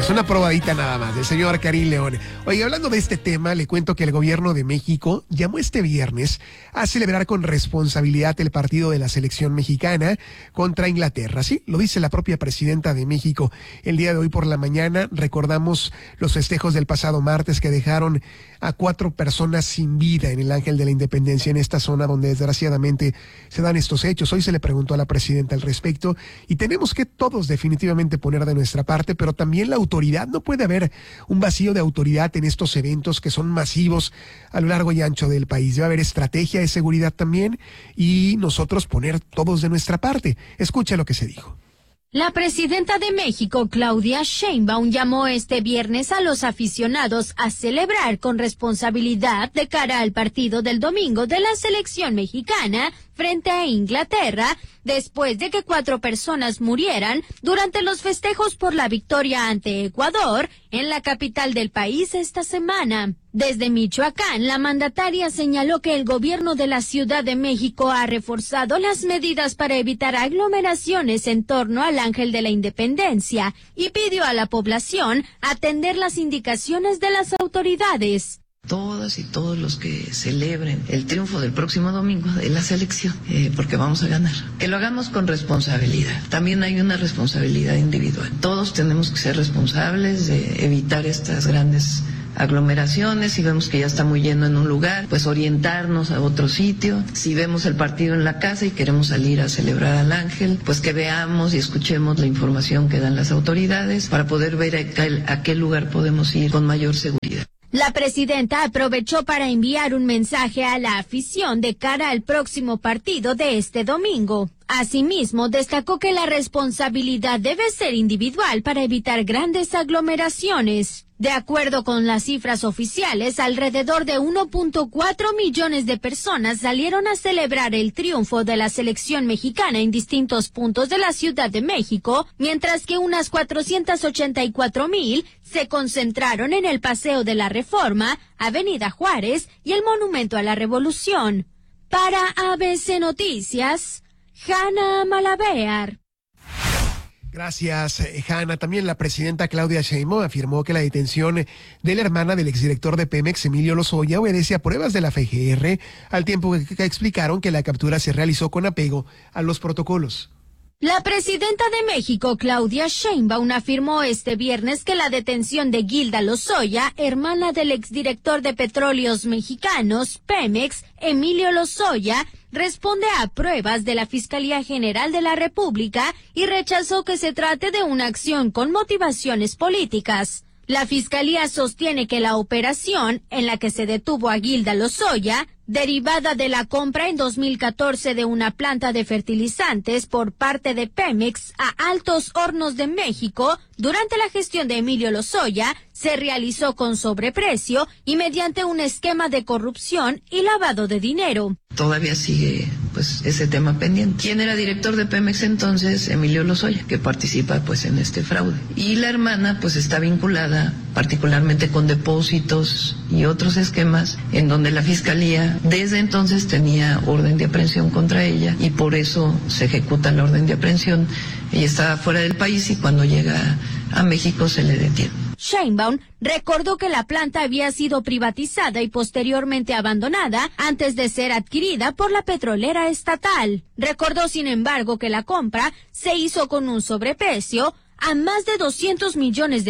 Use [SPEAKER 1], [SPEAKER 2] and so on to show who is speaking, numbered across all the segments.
[SPEAKER 1] más, una probadita nada más del señor Karim León. Oye, hablando de este tema, le cuento que el gobierno de México llamó este viernes a celebrar con responsabilidad el partido de la selección mexicana contra Inglaterra. Sí, lo dice la propia presidenta de México. El día de hoy por la mañana recordamos los festejos del pasado martes que dejaron a 4 personas sin vida en el Ángel de la Independencia, en esta zona donde desgraciadamente se dan estos hechos. Hoy se le preguntó a la presidenta al respecto y tenemos que todos definitivamente poner de nuestra parte, pero también la autoridad. No puede haber un vacío de autoridad en estos eventos que son masivos a lo largo y ancho del país. Debe haber estrategia de seguridad también y nosotros poner todos de nuestra parte. Escucha lo que se dijo.
[SPEAKER 2] La presidenta de México, Claudia Sheinbaum, llamó este viernes a los aficionados a celebrar con responsabilidad de cara al partido del domingo de la selección mexicana frente a Inglaterra, después de que 4 personas murieran durante los festejos por la victoria ante Ecuador en la capital del país esta semana. Desde Michoacán, la mandataria señaló que el gobierno de la Ciudad de México ha reforzado las medidas para evitar aglomeraciones en torno al Ángel de la Independencia y pidió a la población atender las indicaciones de las autoridades.
[SPEAKER 3] Todas y todos los que celebren el triunfo del próximo domingo de la selección, porque vamos a ganar. Que lo hagamos con responsabilidad. También hay una responsabilidad individual. Todos tenemos que ser responsables de evitar estas grandes aglomeraciones. Si vemos que ya está muy lleno en un lugar, pues orientarnos a otro sitio. Si vemos el partido en la casa y queremos salir a celebrar al Ángel, pues que veamos y escuchemos la información que dan las autoridades para poder ver a qué lugar podemos ir con mayor seguridad.
[SPEAKER 2] La presidenta aprovechó para enviar un mensaje a la afición de cara al próximo partido de este domingo. Asimismo, destacó que la responsabilidad debe ser individual para evitar grandes aglomeraciones. De acuerdo con las cifras oficiales, alrededor de 1.4 millones de personas salieron a celebrar el triunfo de la selección mexicana en distintos puntos de la Ciudad de México, mientras que unas 484,000 se concentraron en el Paseo de la Reforma, Avenida Juárez y el Monumento a la Revolución. Para ABC Noticias, Hanna Malavéar.
[SPEAKER 1] Gracias, Hanna. También la presidenta Claudia Sheinbaum afirmó que la detención de la hermana del exdirector de Pemex, Emilio Lozoya, obedece a pruebas de la FGR, al tiempo que explicaron que la captura se realizó con apego a los protocolos.
[SPEAKER 2] La presidenta de México, Claudia Sheinbaum, afirmó este viernes que la detención de Gilda Lozoya, hermana del exdirector de Petróleos Mexicanos, Pemex, Emilio Lozoya, responde a pruebas de la Fiscalía General de la República y rechazó que se trate de una acción con motivaciones políticas. La Fiscalía sostiene que la operación en la que se detuvo a Gilda Lozoya, derivada de la compra en 2014 de una planta de fertilizantes por parte de Pemex a Altos Hornos de México, durante la gestión de Emilio Lozoya, se realizó con sobreprecio y mediante un esquema de corrupción y lavado de dinero.
[SPEAKER 3] Todavía sigue pues ese tema pendiente. ¿Quién era director de Pemex entonces? Emilio Lozoya, que participa pues en este fraude. Y la hermana pues está vinculada particularmente con depósitos y otros esquemas en donde la Fiscalía desde entonces tenía orden de aprehensión contra ella y por eso se ejecuta la orden de aprehensión. Ella estaba fuera del país y cuando llega a México se le detiene.
[SPEAKER 2] Sheinbaum recordó que la planta había sido privatizada y posteriormente abandonada antes de ser adquirida por la petrolera estatal. Recordó, sin embargo, que la compra se hizo con un sobreprecio a más de $200 millones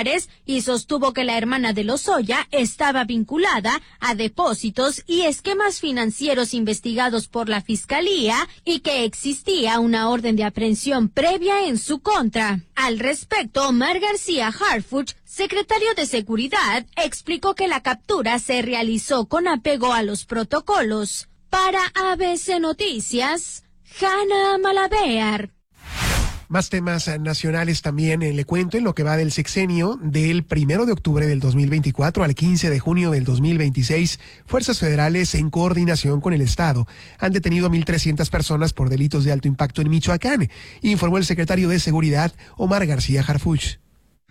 [SPEAKER 2] y sostuvo que la hermana de Lozoya estaba vinculada a depósitos y esquemas financieros investigados por la Fiscalía y que existía una orden de aprehensión previa en su contra. Al respecto, Omar García Harfuch, secretario de Seguridad, explicó que la captura se realizó con apego a los protocolos. Para ABC Noticias, Hanna Malavéar.
[SPEAKER 1] Más temas nacionales también le cuento en lo que va del sexenio del 1 de octubre del 2024 al 15 de junio del 2026. Fuerzas federales en coordinación con el Estado han detenido a 1,300 personas por delitos de alto impacto en Michoacán, informó el secretario de Seguridad Omar García Harfuch.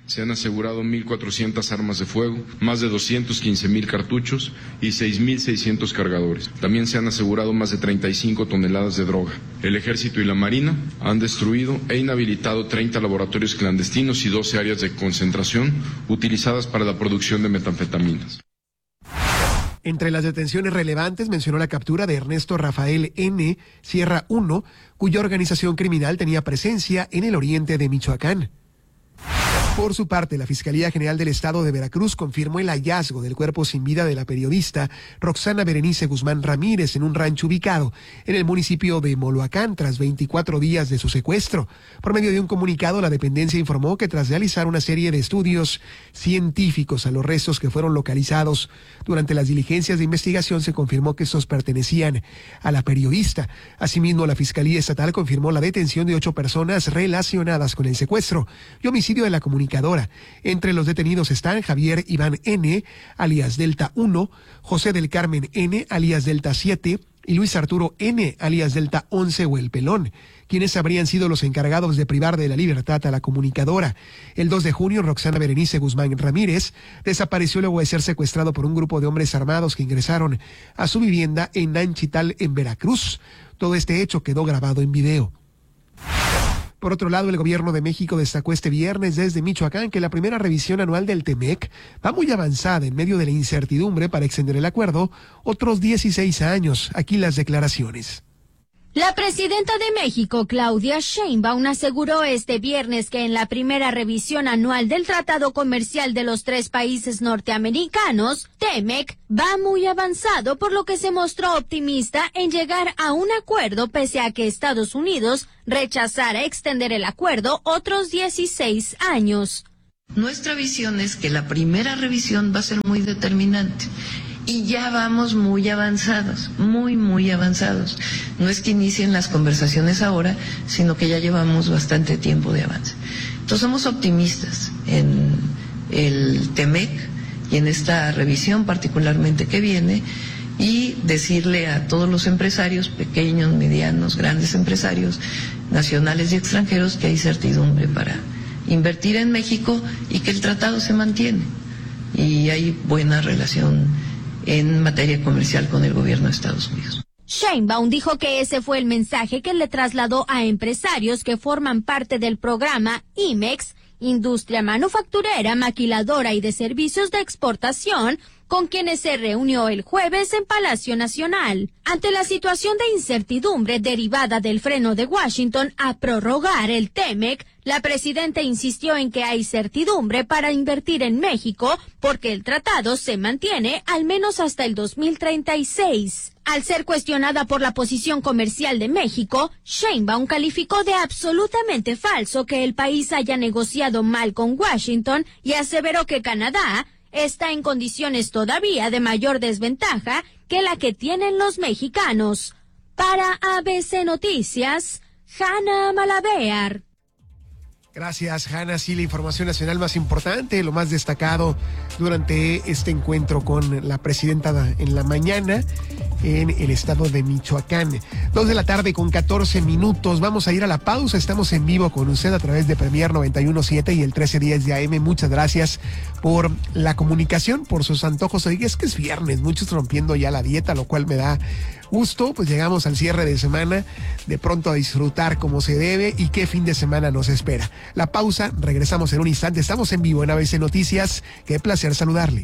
[SPEAKER 4] Se han asegurado 1.400 armas de fuego, más de 215.000 cartuchos y 6.600 cargadores. También se han asegurado más de 35 toneladas de droga. El Ejército y la Marina han destruido e inhabilitado 30 laboratorios clandestinos y 12 áreas de concentración utilizadas para la producción de metanfetaminas.
[SPEAKER 1] Entre las detenciones relevantes mencionó la captura de Ernesto Rafael N. Sierra 1, cuya organización criminal tenía presencia en el oriente de Michoacán. Por su parte, la Fiscalía General del Estado de Veracruz confirmó el hallazgo del cuerpo sin vida de la periodista Roxana Berenice Guzmán Ramírez en un rancho ubicado en el municipio de Moloacán tras 24 días de su secuestro. Por medio de un comunicado, la dependencia informó que tras realizar una serie de estudios científicos a los restos que fueron localizados durante las diligencias de investigación, se confirmó que estos pertenecían a la periodista. Asimismo, la Fiscalía Estatal confirmó la detención de 8 personas relacionadas con el secuestro y homicidio de la comunicadora. Entre los detenidos están Javier Iván N., alias Delta 1, José del Carmen N., alias Delta 7, y Luis Arturo N., alias Delta 11 o El Pelón, quienes habrían sido los encargados de privar de la libertad a la comunicadora. El 2 de junio, Roxana Berenice Guzmán Ramírez desapareció luego de ser secuestrado por un grupo de hombres armados que ingresaron a su vivienda en Nanchital, en Veracruz. Todo este hecho quedó grabado en video. Por otro lado, el gobierno de México destacó este viernes desde Michoacán que la primera revisión anual del TEMEC va muy avanzada en medio de la incertidumbre para extender el acuerdo otros 16 años. Aquí las declaraciones.
[SPEAKER 2] La presidenta de México, Claudia Sheinbaum, aseguró este viernes que en la primera revisión anual del Tratado Comercial de los 3 países norteamericanos, TEMEC, va muy avanzado, por lo que se mostró optimista en llegar a un acuerdo pese a que Estados Unidos rechazara extender el acuerdo otros 16 años.
[SPEAKER 3] Nuestra visión es que la primera revisión va a ser muy determinante. Y ya vamos muy avanzados, muy avanzados. No es que inicien las conversaciones ahora, sino que ya llevamos bastante tiempo de avance. Entonces somos optimistas en el TEMEC y en esta revisión particularmente que viene, y decirle a todos los empresarios, pequeños, medianos, grandes empresarios, nacionales y extranjeros, que hay certidumbre para invertir en México y que el tratado se mantiene. Y hay buena relación en materia comercial con el gobierno de Estados Unidos.
[SPEAKER 2] Sheinbaum dijo que ese fue el mensaje que le trasladó a empresarios que forman parte del programa IMEX, Industria Manufacturera, Maquiladora y de Servicios de Exportación, con quienes se reunió el jueves en Palacio Nacional. Ante la situación de incertidumbre derivada del freno de Washington a prorrogar el TEMEC, la presidenta insistió en que hay certidumbre para invertir en México porque el tratado se mantiene al menos hasta el 2036. Al ser cuestionada por la posición comercial de México, Sheinbaum calificó de absolutamente falso que el país haya negociado mal con Washington y aseveró que Canadá está en condiciones todavía de mayor desventaja que la que tienen los mexicanos. Para ABC Noticias, Hanna Malabear.
[SPEAKER 1] Gracias, Hanna. Sí, la información nacional más importante, lo más destacado durante este encuentro con la presidenta en la mañana en el estado de Michoacán. 2:14 p.m. Vamos a ir a la pausa. Estamos en vivo con usted a través de Premier 91.7 y el 1310 de AM. Muchas gracias por la comunicación, por sus antojos. Oiga, es que es viernes, muchos rompiendo ya la dieta, lo cual me da gusto. Pues llegamos al cierre de semana, de pronto a disfrutar como se debe, y qué fin de semana nos espera. La pausa, regresamos en un instante. Estamos en vivo en ABC Noticias. Qué placer saludarle.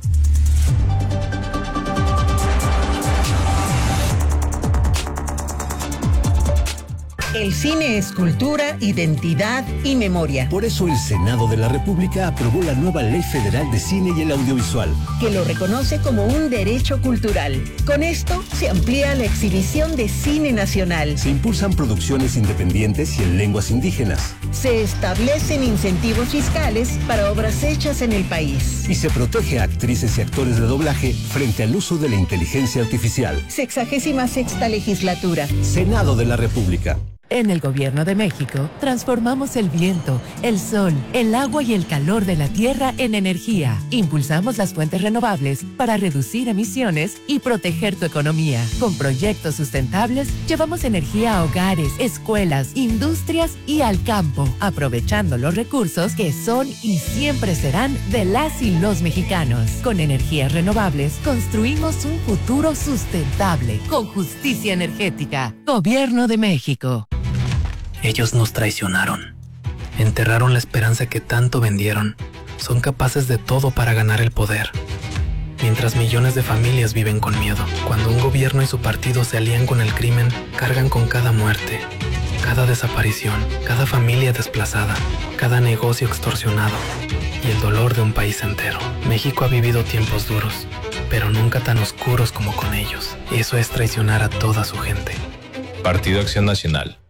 [SPEAKER 5] El cine es cultura, identidad y memoria.
[SPEAKER 6] Por eso el Senado de la República aprobó la nueva Ley Federal de Cine y el Audiovisual,
[SPEAKER 5] que lo reconoce como un derecho cultural. Con esto se amplía la exhibición de cine nacional.
[SPEAKER 6] Se impulsan producciones independientes y en lenguas indígenas.
[SPEAKER 5] Se establecen incentivos fiscales para obras hechas en el país.
[SPEAKER 6] Y se protege a actrices y actores de doblaje frente al uso de la inteligencia artificial.
[SPEAKER 5] 66ª legislatura.
[SPEAKER 6] Senado de la República.
[SPEAKER 7] En el Gobierno de México, transformamos el viento, el sol, el agua y el calor de la tierra en energía. Impulsamos las fuentes renovables para reducir emisiones y proteger tu economía. Con proyectos sustentables, llevamos energía a hogares, escuelas, industrias y al campo, aprovechando los recursos que son y siempre serán de las y los mexicanos. Con energías renovables, construimos un futuro sustentable, con justicia energética. Gobierno de México.
[SPEAKER 8] Ellos nos traicionaron. Enterraron la esperanza que tanto vendieron. Son capaces de todo para ganar el poder. Mientras millones de familias viven con miedo. Cuando un gobierno y su partido se alían con el crimen, cargan con cada muerte, cada desaparición, cada familia desplazada, cada negocio extorsionado y el dolor de un país entero. México ha vivido tiempos duros, pero nunca tan oscuros como con ellos. Eso es traicionar a toda su gente.
[SPEAKER 9] Partido Acción Nacional.